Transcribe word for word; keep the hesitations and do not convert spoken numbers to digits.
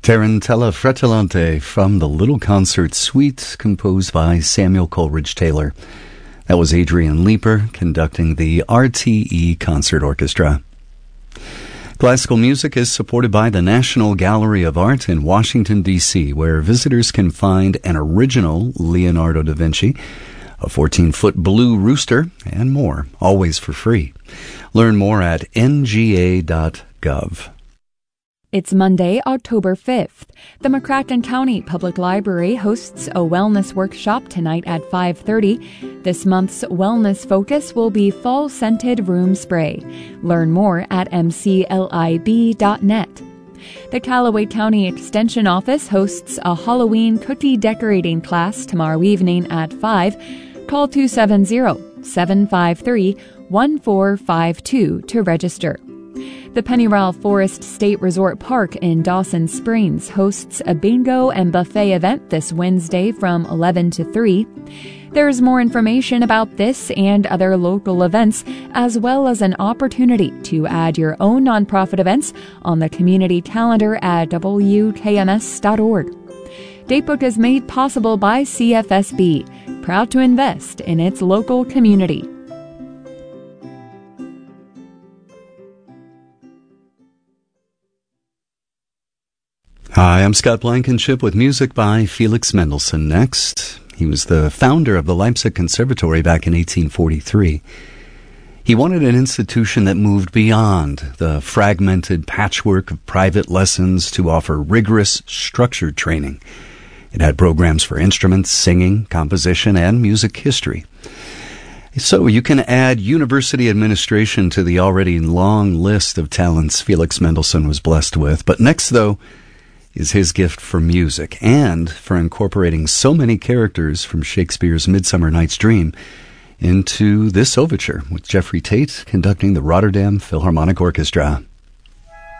Tarantella Fretellante from the Little Concert Suite, composed by Samuel Coleridge Taylor. That was Adrian Leeper conducting the R T E Concert Orchestra. Classical music is supported by the National Gallery of Art in Washington, D C, where visitors can find an original Leonardo da Vinci, a fourteen-foot blue rooster, and more, always for free. Learn more at N G A dot gov. It's Monday, October fifth. The McCracken County Public Library hosts a wellness workshop tonight at five thirty. This month's wellness focus will be fall-scented room spray. Learn more at M C L I B dot net. The Callaway County Extension Office hosts a Halloween cookie decorating class tomorrow evening at five. Call two seven zero, seven five three, one four five two to register. The Pennyral Forest State Resort Park in Dawson Springs hosts a bingo and buffet event this Wednesday from eleven to three. There's more information about this and other local events, as well as an opportunity to add your own nonprofit events on the community calendar at W K M S dot org. Datebook is made possible by C F S B, proud to invest in its local community. Hi, I'm Scott Blankenship with music by Felix Mendelssohn. Next, he was the founder of the Leipzig Conservatory back in eighteen forty-three. He wanted an institution that moved beyond the fragmented patchwork of private lessons to offer rigorous, structured training. It had programs for instruments, singing, composition, and music history. So you can add university administration to the already long list of talents Felix Mendelssohn was blessed with. But next, though, is his gift for music and for incorporating so many characters from Shakespeare's Midsummer Night's Dream into this overture with Jeffrey Tate conducting the Rotterdam Philharmonic Orchestra.